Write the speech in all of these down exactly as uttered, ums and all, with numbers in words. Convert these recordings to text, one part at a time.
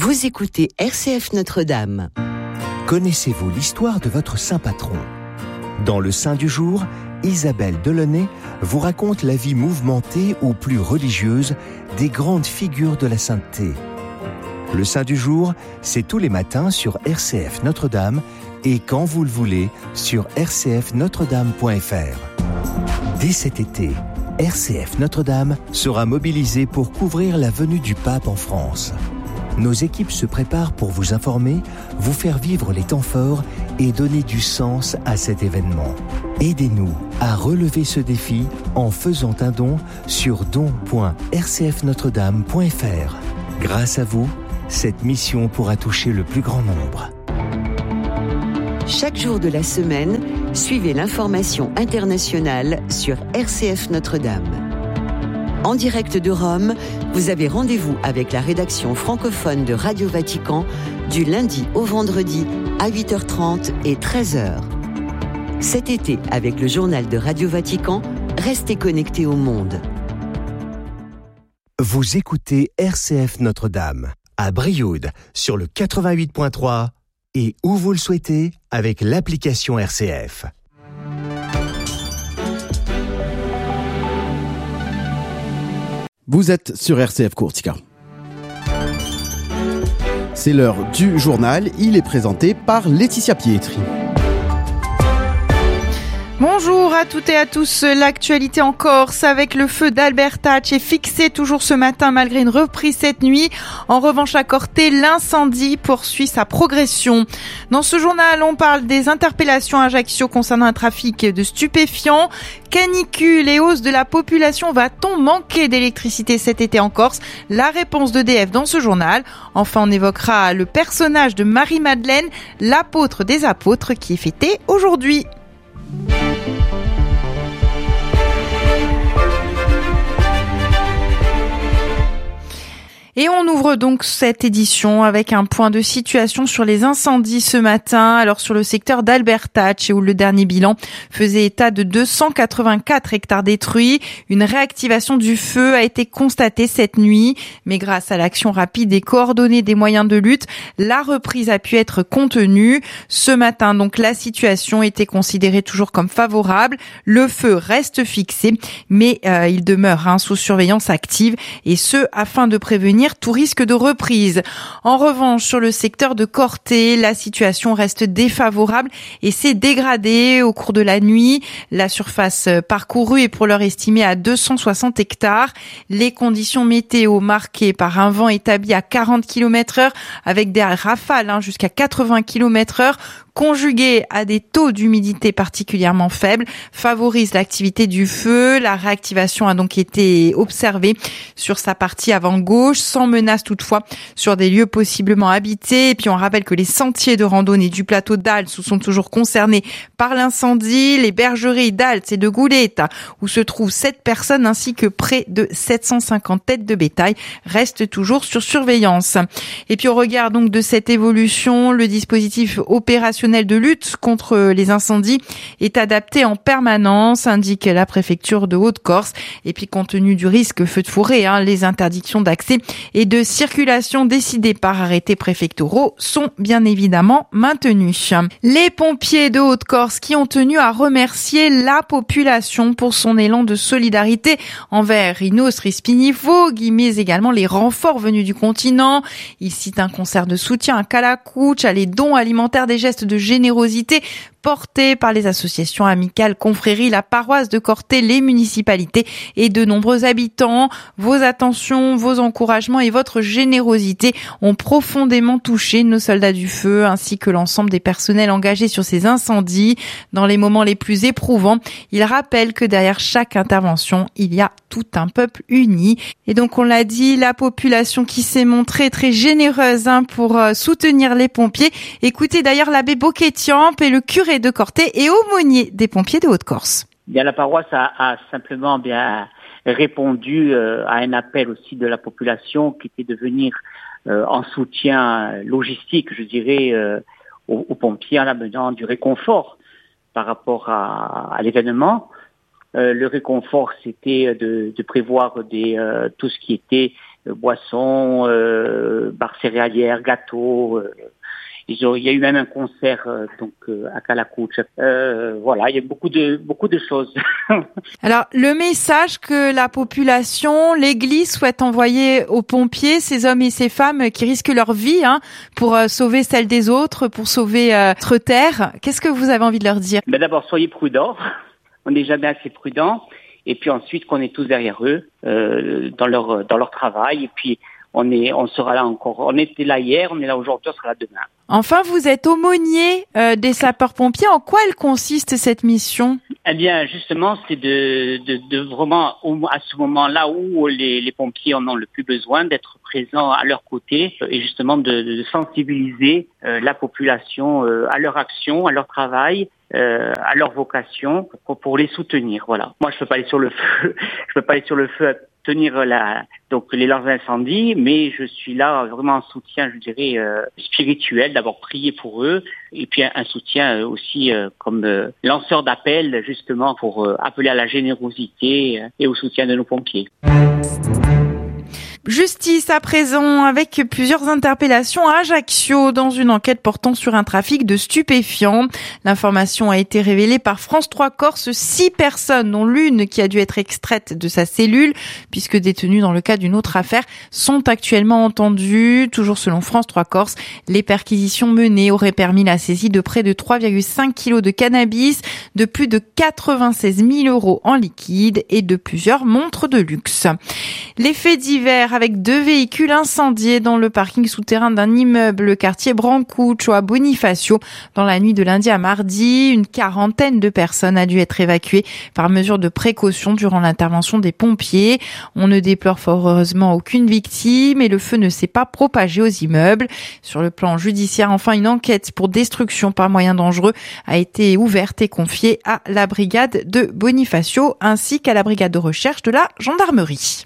Vous écoutez R C F Notre-Dame. Connaissez-vous l'histoire de votre saint patron ? Dans le Saint du jour, Isabelle Delaunay vous raconte la vie mouvementée ou plus religieuse des grandes figures de la sainteté. Le Saint du jour, c'est tous les matins sur R C F Notre-Dame et quand vous le voulez sur r c f notre dame point f r. Dès cet été, R C F Notre-Dame sera mobilisée pour couvrir la venue du pape en France. Nos équipes se préparent pour vous informer, vous faire vivre les temps forts et donner du sens à cet événement. Aidez-nous à relever ce défi en faisant un don sur don point r c f notre dame point f r. Grâce à vous, cette mission pourra toucher le plus grand nombre. Chaque jour de la semaine, suivez l'information internationale sur R C F Notre-Dame. En direct de Rome, vous avez rendez-vous avec la rédaction francophone de Radio Vatican du lundi au vendredi à huit heures trente et treize heures. Cet été, avec le journal de Radio Vatican, restez connectés au monde. Vous écoutez R C F Notre-Dame à Brioude sur le quatre-vingt-huit point trois et où vous le souhaitez avec l'application R C F. Vous êtes sur R C F Courtica. C'est l'heure du journal, il est présenté par Laetitia Pietri. Bonjour à toutes et à tous. L'actualité en Corse avec le feu d'Albertach est fixé toujours ce matin malgré une reprise cette nuit. En revanche, à Corté, l'incendie poursuit sa progression. Dans ce journal, on parle des interpellations à Ajaccio concernant un trafic de stupéfiants. Canicule et hausse de la population, va-t-on manquer d'électricité cet été en Corse ? La réponse d'E D F dans ce journal. Enfin, on évoquera le personnage de Marie-Madeleine, l'apôtre des apôtres qui est fêté aujourd'hui. Et on ouvre donc cette édition avec un point de situation sur les incendies ce matin. Alors sur le secteur d'Albertach, où le dernier bilan faisait état de deux cent quatre-vingt-quatre hectares détruits. Une réactivation du feu a été constatée cette nuit. Mais grâce à l'action rapide et coordonnée des moyens de lutte, la reprise a pu être contenue. Ce matin, donc, la situation était considérée toujours comme favorable. Le feu reste fixé, mais euh, il demeure hein, sous surveillance active. Et ce, afin de prévenir tout risque de reprise. En revanche, sur le secteur de Corté, la situation reste défavorable et s'est dégradée au cours de la nuit. La surface parcourue est pour l'heure estimée à deux cent soixante hectares. Les conditions météo marquées par un vent établi à quarante kilomètres heure avec des rafales hein, jusqu'à quatre-vingts kilomètres heure conjugués à des taux d'humidité particulièrement faibles, favorisent l'activité du feu. La réactivation a donc été observée sur sa partie avant gauche, sans menace toutefois sur des lieux possiblement habités. Et puis on rappelle que les sentiers de randonnée du plateau d'Als sont toujours concernés par l'incendie. Les bergeries d'Als et de Goulette, où se trouvent sept personnes ainsi que près de sept cent cinquante têtes de bétail, restent toujours sur surveillance. Et puis au regard donc de cette évolution, le dispositif opérationnel de lutte contre les incendies est adapté en permanence, indique la préfecture de Haute-Corse. Et puis compte tenu du risque feu de forêt, hein, les interdictions d'accès et de circulation décidées par arrêtés préfectoraux sont bien évidemment maintenues. Les pompiers de Haute-Corse qui ont tenu à remercier la population pour son élan de solidarité envers Rhinos Rispinivo, mais également les renforts venus du continent. Ils citent un concert de soutien à Calacouch, les dons alimentaires, des gestes de générosité portés par les associations amicales, confréries, la paroisse de Corté, les municipalités et de nombreux habitants. Vos attentions, vos encouragements et votre générosité ont profondément touché nos soldats du feu ainsi que l'ensemble des personnels engagés sur ces incendies. Dans les moments les plus éprouvants, ils rappellent que derrière chaque intervention, il y a tout un peuple uni. Et donc on l'a dit, la population qui s'est montrée très généreuse hein, pour euh, soutenir les pompiers. Écoutez d'ailleurs l'abbé Boquetiamp et le curé de Corté et aumônier des pompiers de Haute-Corse. Bien, la paroisse a, a simplement bien répondu euh, à un appel aussi de la population qui était de venir euh, en soutien logistique, je dirais, euh, aux, aux pompiers en amenant du réconfort par rapport à, à l'événement. Euh, le réconfort, c'était de, de prévoir des, euh, tout ce qui était euh, boissons, euh, barres céréalières, gâteaux. Euh, ils ont, il y a eu même un concert euh, donc euh, à Kalakuch. Euh, voilà, il y a beaucoup de beaucoup de choses. Alors, le message que la population, l'Église souhaite envoyer aux pompiers, ces hommes et ces femmes qui risquent leur vie hein, pour euh, sauver celle des autres, pour sauver euh, notre terre, qu'est-ce que vous avez envie de leur dire? Ben d'abord, soyez prudents. On n'est jamais assez prudents. Et puis ensuite, qu'on est tous derrière eux euh, dans leur dans leur travail. Et puis on est on sera là encore. On était là hier, on est là aujourd'hui, on sera là demain. Enfin, vous êtes aumônier euh, des sapeurs-pompiers. En quoi elle consiste cette mission? Eh bien, justement, c'est de, de, de vraiment, à ce moment-là où les, les pompiers en ont le plus besoin, d'être présents à leur côté et justement de, de sensibiliser euh, la population euh, à leur action, à leur travail, euh, à leur vocation, pour, pour les soutenir. Voilà. Moi, je peux pas aller sur le feu. Je peux pas aller sur le feu. Tenir la donc les leurs incendies, mais je suis là vraiment en soutien, je dirais euh, spirituel. D'abord prier pour eux, et puis un, un soutien euh, aussi euh, comme euh, lanceur d'appel justement pour euh, appeler à la générosité euh, et au soutien de nos pompiers. Justice à présent avec plusieurs interpellations à Ajaccio dans une enquête portant sur un trafic de stupéfiants. L'information a été révélée par France trois Corse. Six personnes, dont l'une qui a dû être extraite de sa cellule puisque détenues dans le cadre d'une autre affaire, sont actuellement entendues. Toujours selon France trois Corse, les perquisitions menées auraient permis la saisie de près de trois virgule cinq kilos de cannabis, de plus de quatre-vingt-seize mille euros en liquide et de plusieurs montres de luxe. Les faits divers avec deux véhicules incendiés dans le parking souterrain d'un immeuble, le quartier Brancuccio à Bonifacio. Dans la nuit de lundi à mardi, une quarantaine de personnes a dû être évacuées par mesure de précaution durant l'intervention des pompiers. On ne déplore fort heureusement aucune victime et le feu ne s'est pas propagé aux immeubles. Sur le plan judiciaire, enfin, une enquête pour destruction par moyen dangereux a été ouverte et confiée à la brigade de Bonifacio ainsi qu'à la brigade de recherche de la gendarmerie.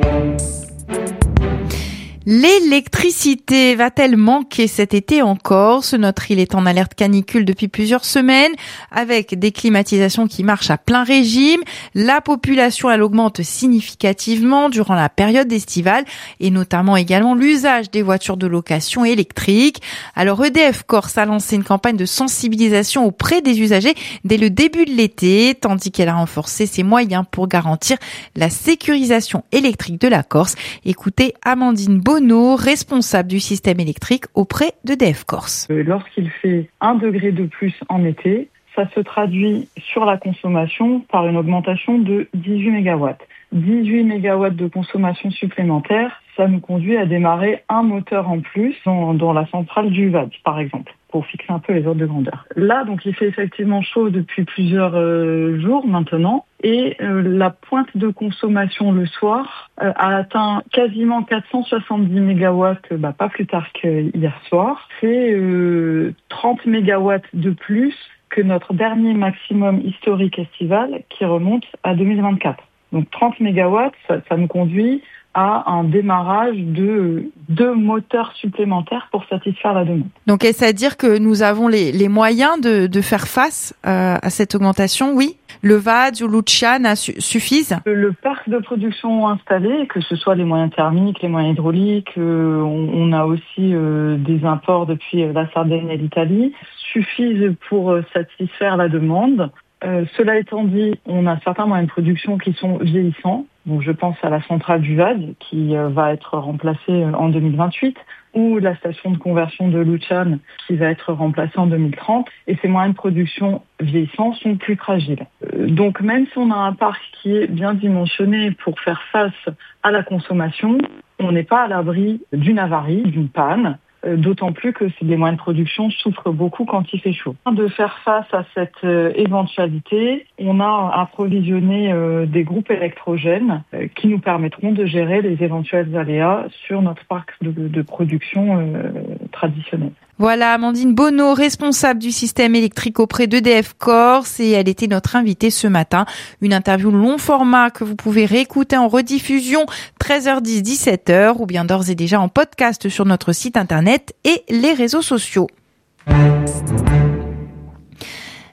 L'électricité va-t-elle manquer cet été en Corse? Notre île est en alerte canicule depuis plusieurs semaines, avec des climatisations qui marchent à plein régime. La population, elle augmente significativement durant la période estivale, et notamment également l'usage des voitures de location électriques. Alors E D F Corse a lancé une campagne de sensibilisation auprès des usagers dès le début de l'été, tandis qu'elle a renforcé ses moyens pour garantir la sécurisation électrique de la Corse. Écoutez Amandine Bonneau, responsable du système électrique auprès d'E D F Corse. Lorsqu'il fait un degré de plus en été, ça se traduit sur la consommation par une augmentation de dix-huit mégawatts. dix-huit mégawatts de consommation supplémentaire, ça nous conduit à démarrer un moteur en plus dans, dans la centrale du V A D, par exemple, pour fixer un peu les ordres de grandeur. Là, donc, il fait effectivement chaud depuis plusieurs euh, jours maintenant, et euh, la pointe de consommation le soir euh, a atteint quasiment quatre cent soixante-dix mégawatts, bah, pas plus tard qu'hier soir. C'est euh, trente mégawatts de plus que notre dernier maximum historique estival qui remonte à deux mille vingt-quatre. Donc trente mégawatts, ça, ça nous conduit à un démarrage de deux moteurs supplémentaires pour satisfaire la demande. Donc est-ce à dire que nous avons les, les moyens de, de faire face euh, à cette augmentation? Oui. Le V A D ou l'Uccian su- suffisent? Le parc de production installé, que ce soit les moyens thermiques, les moyens hydrauliques, euh, on, on a aussi euh, des imports depuis la Sardaigne et l'Italie, suffisent pour satisfaire la demande. Euh, cela étant dit, on a certains moyens de production qui sont vieillissants. Donc, je pense à la centrale du V A D qui euh, va être remplacée euh, en deux mille vingt-huit, ou la station de conversion de Luchan qui va être remplacée en deux mille trente. Et ces moyens de production vieillissants sont plus fragiles. Euh, donc, même si on a un parc qui est bien dimensionné pour faire face à la consommation, on n'est pas à l'abri d'une avarie, d'une panne. D'autant plus que les moyens de production souffrent beaucoup quand il fait chaud. De faire face à cette euh, éventualité, on a approvisionné euh, des groupes électrogènes euh, qui nous permettront de gérer les éventuels aléas sur notre parc de, de production euh, traditionnel. Voilà, Amandine Bonneau, responsable du système électrique auprès d'E D F Corse, et elle était notre invitée ce matin. Une interview long format que vous pouvez réécouter en rediffusion treize heures dix, dix-sept heures, ou bien d'ores et déjà en podcast sur notre site internet et les réseaux sociaux.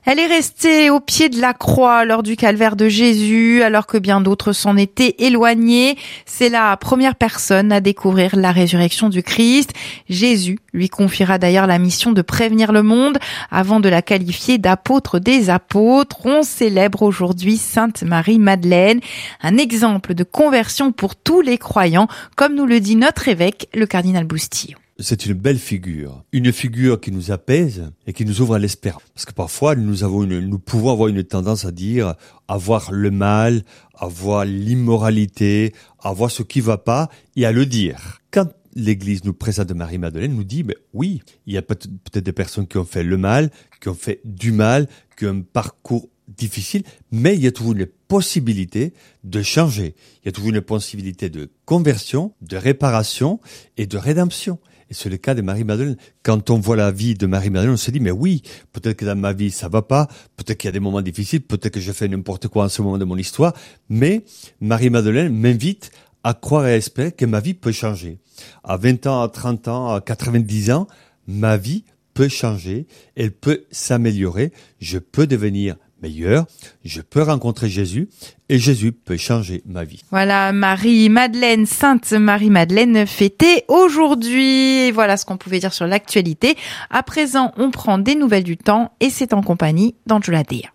Elle est restée au pied de la croix lors du calvaire de Jésus, alors que bien d'autres s'en étaient éloignés. C'est la première personne à découvrir la résurrection du Christ. Jésus lui confiera d'ailleurs la mission de prévenir le monde avant de la qualifier d'apôtre des apôtres. On célèbre aujourd'hui Sainte Marie-Madeleine, un exemple de conversion pour tous les croyants, comme nous le dit notre évêque, le cardinal Boustillon. C'est une belle figure, une figure qui nous apaise et qui nous ouvre à l'espérance. Parce que parfois, nous avons une, nous pouvons avoir une tendance à dire, à voir le mal, à voir l'immoralité, à voir ce qui va pas et à le dire. Quand l'Église nous présente Marie-Madeleine, nous dit, mais oui, il y a peut-être, peut-être des personnes qui ont fait le mal, qui ont fait du mal, qui ont un parcours difficile, mais il y a toujours une possibilité de changer. Il y a toujours une possibilité de conversion, de réparation et de rédemption. Et c'est le cas de Marie-Madeleine. Quand on voit la vie de Marie-Madeleine, on se dit, mais oui, peut-être que dans ma vie, ça va pas, peut-être qu'il y a des moments difficiles, peut-être que je fais n'importe quoi en ce moment de mon histoire, mais Marie-Madeleine m'invite à croire et à espérer que ma vie peut changer. À vingt ans, à trente ans, à quatre-vingt-dix ans, ma vie peut changer, elle peut s'améliorer, je peux devenir meilleur, je peux rencontrer Jésus et Jésus peut changer ma vie. Voilà, Marie-Madeleine, Sainte Marie-Madeleine fêtée aujourd'hui. Et voilà ce qu'on pouvait dire sur l'actualité. À présent, on prend des nouvelles du temps et c'est en compagnie d'Angela Dea.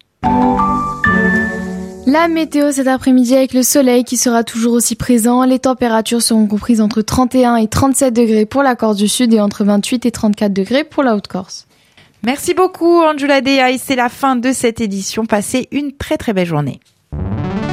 La météo cet après-midi avec le soleil qui sera toujours aussi présent. Les températures seront comprises entre trente et un et trente-sept degrés pour la Corse du Sud et entre vingt-huit et trente-quatre degrés pour la Haute-Corse. Merci beaucoup Angela Dea et c'est la fin de cette édition. Passez une très très belle journée.